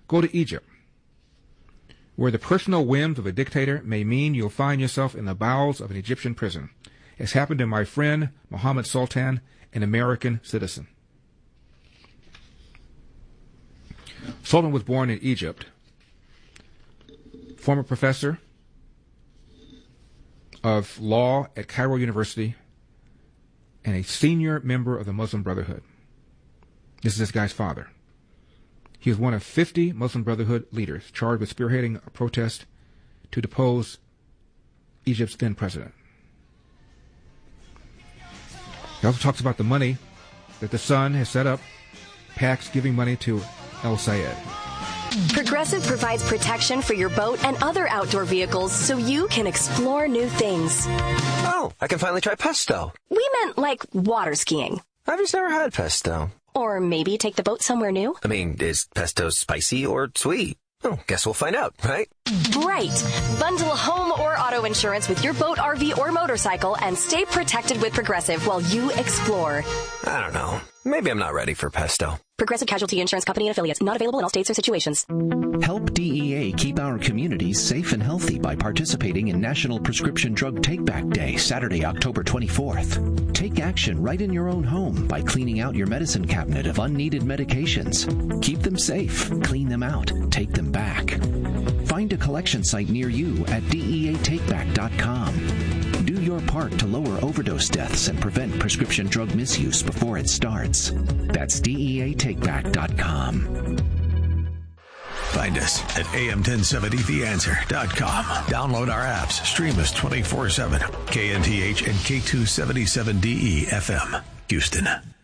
Go to Egypt, where the personal whims of a dictator may mean you'll find yourself in the bowels of an Egyptian prison, as happened to my friend Mohammed Sultan, an American citizen. Sultan was born in Egypt, former professor of law at Cairo University, and a senior member of the Muslim Brotherhood. This is this guy's father. He was one of 50 Muslim Brotherhood leaders charged with spearheading a protest to depose Egypt's then president. He also talks about the money that the son has set up, PACs giving money to El Sayed. Progressive provides protection for your boat and other outdoor vehicles so you can explore new things. Oh, I can finally try pesto. We meant like water skiing. I've just never had pesto. Or maybe take the boat somewhere new. I mean, is pesto spicy or sweet? Oh, guess we'll find out, right? Right. Bundle home or auto insurance with your boat, RV, or motorcycle and stay protected with Progressive while you explore. I don't know. Maybe I'm not ready for pesto. Progressive Casualty Insurance Company and Affiliates. Not available in all states or situations. Help DEA keep our communities safe and healthy by participating in National Prescription Drug Take-Back Day, Saturday, October 24th. Take action right in your own home by cleaning out your medicine cabinet of unneeded medications. Keep them safe, clean them out, take them back. Find a collection site near you at DEATakeback.com. Do your part to lower overdose deaths and prevent prescription drug misuse before it starts. That's DEATakeback.com. Find us at am1070theanswer.com. Download our apps. Stream us 24/7. KNTH and K277DE FM, Houston.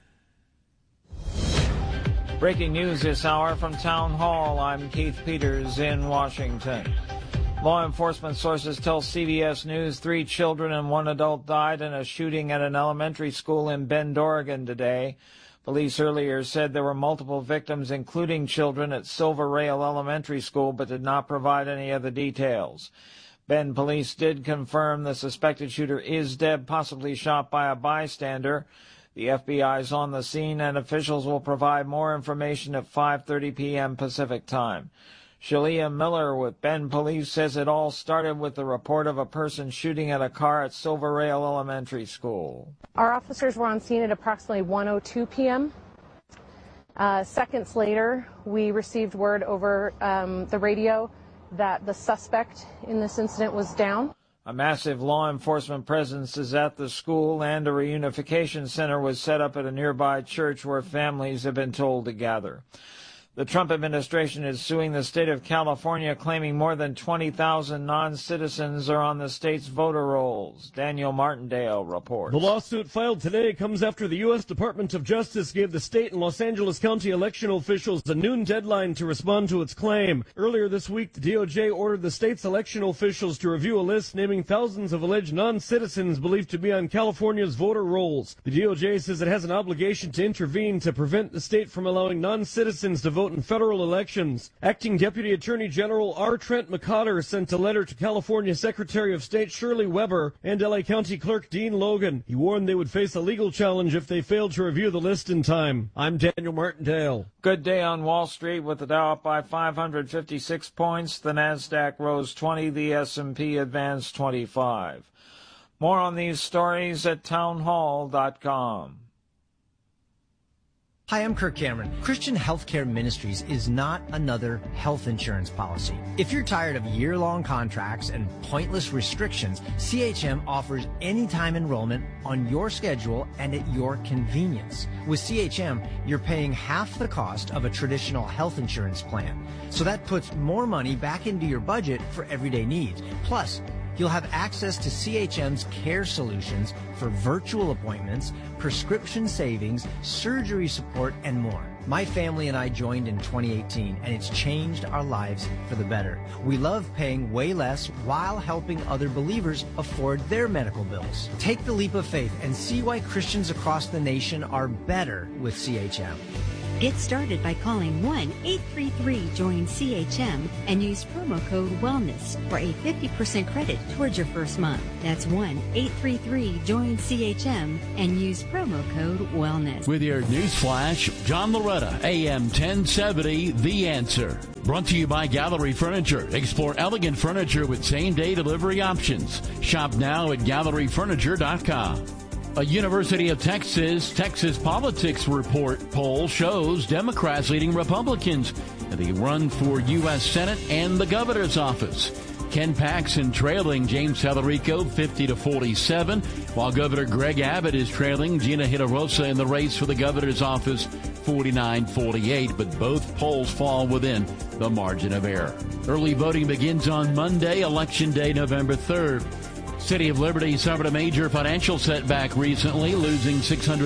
Breaking news this hour from Town Hall. I'm Keith Peters in Washington. Law enforcement sources tell CBS News 3 children and 1 adult died in a shooting at an elementary school in Bend, Oregon today. Police earlier said there were multiple victims, including children, at Silver Rail Elementary School, but did not provide any other details. Bend police did confirm the suspected shooter is dead, possibly shot by a bystander. The FBI is on the scene, and officials will provide more information at 5:30 p.m. Pacific time. Shalia Miller with Bend Police says it all started with the report of a person shooting at a car at Silver Rail Elementary School. Our officers were on scene at approximately 1:02 p.m. Seconds later, we received word over the radio that the suspect in this incident was down. A massive law enforcement presence is at the school, and a reunification center was set up at a nearby church where families have been told to gather. The Trump administration is suing the state of California, claiming more than 20,000 non-citizens are on the state's voter rolls. Daniel Martindale reports. The lawsuit filed today comes after the U.S. Department of Justice gave the state and Los Angeles County election officials a noon deadline to respond to its claim. Earlier this week, the DOJ ordered the state's election officials to review a list naming thousands of alleged non-citizens believed to be on California's voter rolls. The DOJ says it has an obligation to intervene to prevent the state from allowing non-citizens to vote in federal elections. Acting Deputy Attorney General R. Trent McCotter sent a letter to California Secretary of State Shirley Weber and LA County Clerk Dean Logan. He warned they would face a legal challenge if they failed to review the list in time. I'm Daniel Martindale. Good day on Wall Street with the Dow up by 556 points. The Nasdaq rose 20. The S&P advanced 25. More on these stories at townhall.com. Hi, I'm Kirk Cameron. Christian Healthcare Ministries is not another health insurance policy. If you're tired of year-long contracts and pointless restrictions, CHM offers anytime enrollment on your schedule and at your convenience. With CHM, you're paying half the cost of a traditional health insurance plan. So that puts more money back into your budget for everyday needs. Plus, you'll have access to CHM's care solutions for virtual appointments, prescription savings, surgery support, and more. My family and I joined in 2018, and it's changed our lives for the better. We love paying way less while helping other believers afford their medical bills. Take the leap of faith and see why Christians across the nation are better with CHM. Get started by calling 1-833-JOIN-CHM and use promo code WELLNESS for a 50% credit towards your first month. That's 1-833-JOIN-CHM and use promo code WELLNESS. With your news flash, John Loretta, AM 1070, The Answer. Brought to you by Gallery Furniture. Explore elegant furniture with same-day delivery options. Shop now at galleryfurniture.com. A University of Texas Politics Report poll shows Democrats leading Republicans in the run for U.S. Senate and the governor's office. Ken Paxton trailing James Talarico 50-47, while Governor Greg Abbott is trailing Gina Hinojosa in the race for the governor's office 49-48, but both polls fall within the margin of error. Early voting begins on Monday, Election Day, November 3rd. City of Liberty suffered a major financial setback recently, losing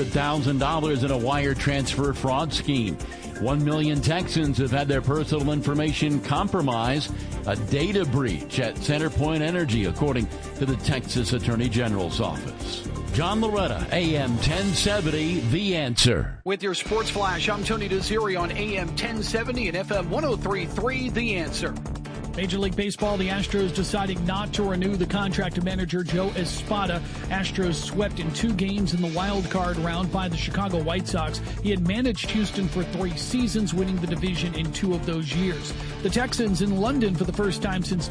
$600,000 in a wire transfer fraud scheme. 1 million Texans have had their personal information compromised, a data breach at CenterPoint Energy, according to the Texas Attorney General's office. John Loretta, AM 1070, The Answer. With your Sports Flash, I'm Tony Desiri on AM 1070 and FM 103.3, The Answer. Major League Baseball, the Astros deciding not to renew the contract of manager Joe Espada. Astros swept in 2 games in the wild card round by the Chicago White Sox. He had managed Houston for 3 seasons, winning the division in 2 of those years. The Texans in London for the first time since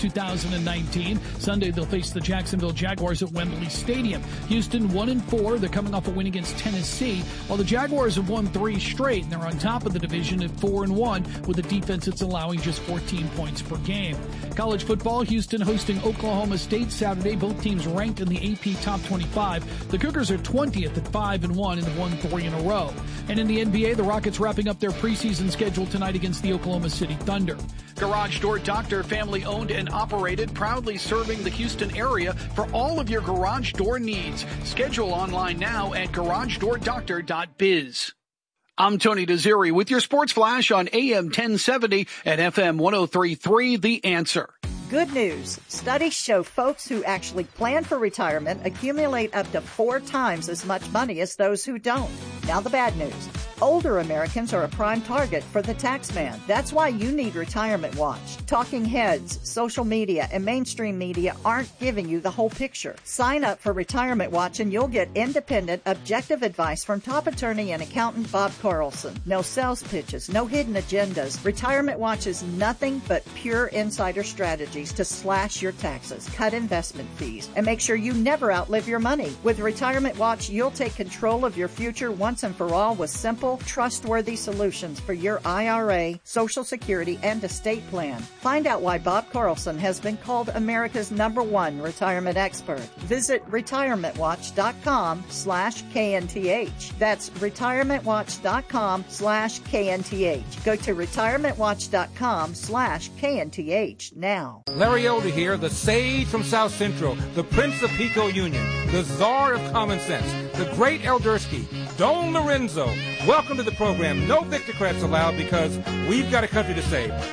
2019. Sunday they'll face the Jacksonville Jaguars at Wembley Stadium. Houston 1-4. They're coming off a win against Tennessee, while the Jaguars have won 3 straight, and they're on top of the division at 4-1 with a defense that's allowing just 14 points per game. College football, Houston hosting Oklahoma State Saturday. Both teams ranked in the AP Top 25. The Cougars are 20th at 5-1 and have won 3 in a row. And in the NBA, the Rockets wrapping up their preseason schedule tonight against the Oklahoma City Thunder. Garage Door Doctor, family owned and operated, proudly serving the Houston area for all of your garage door needs. Schedule online now at garagedoordoctor.biz. I'm Tony Desiri with your Sports Flash on AM 1070 and FM 103.3, The Answer. Good news. Studies show folks who actually plan for retirement accumulate up to 4 times as much money as those who don't. Now the bad news. Older Americans are a prime target for the tax man. That's why you need Retirement Watch. Talking heads, social media, and mainstream media aren't giving you the whole picture. Sign up for Retirement Watch and you'll get independent, objective advice from top attorney and accountant Bob Carlson. No sales pitches, no hidden agendas. Retirement Watch is nothing but pure insider strategies to slash your taxes, cut investment fees, and make sure you never outlive your money. With Retirement Watch, you'll take control of your future once and for all with simple, trustworthy solutions for your IRA, Social Security, and estate plan. Find out why Bob Carlson has been called America's #1 retirement expert. Visit retirementwatch.com/KNTH. That's retirementwatch.com/KNTH. Go to retirementwatch.com/KNTH now. Larry Elder here, the sage from South Central, the Prince of Pico Union, the czar of common sense, the great Eldersky, Don Lorenzo. Welcome to the program. No Victocrats allowed because we've got a country to save.